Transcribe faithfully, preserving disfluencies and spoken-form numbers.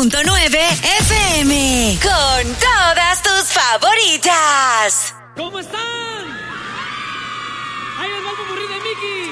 punto nueve F M. Con todas tus favoritas. ¿Cómo están? Ahí os va el popurrí de Mickey.